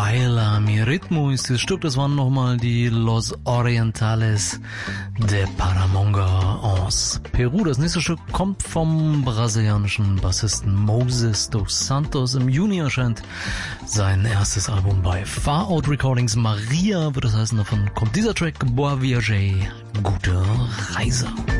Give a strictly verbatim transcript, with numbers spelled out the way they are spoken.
Baila mi ritmo ist das Stück, das waren nochmal die Los Orientales de Paramonga aus Peru. Das nächste Stück kommt vom brasilianischen Bassisten Moses dos Santos. Im Juni erscheint sein erstes Album bei Far Out Recordings. Maria wird das heißen, davon kommt dieser Track Boa Viagem, gute Reise.